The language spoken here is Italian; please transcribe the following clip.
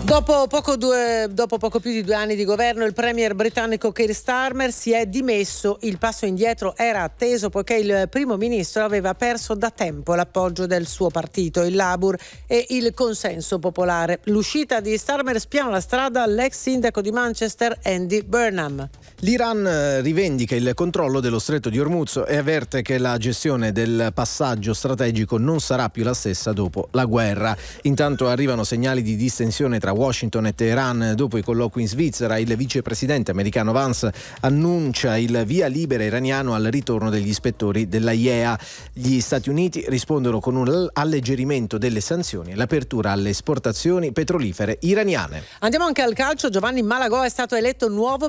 Dopo poco più di 2 anni di governo, il premier britannico Keir Starmer si è dimesso. Il passo indietro era atteso poiché il primo ministro aveva perso da tempo l'appoggio del suo partito, il Labour, e il consenso popolare. L'uscita di Starmer spiana la strada all'ex sindaco di Manchester Andy Burnham. L'Iran rivendica il controllo dello stretto di Hormuz e avverte che la gestione del passaggio strategico non sarà più la stessa dopo la guerra. Intanto arrivano segnali di distensione tra Washington e Teheran. Dopo i colloqui in Svizzera, il vicepresidente americano Vance annuncia il via libera iraniano al ritorno degli ispettori della IEA. Gli Stati Uniti rispondono con un alleggerimento delle sanzioni e l'apertura alle esportazioni petrolifere iraniane. Andiamo anche al calcio. Giovanni Malagò è stato eletto nuovo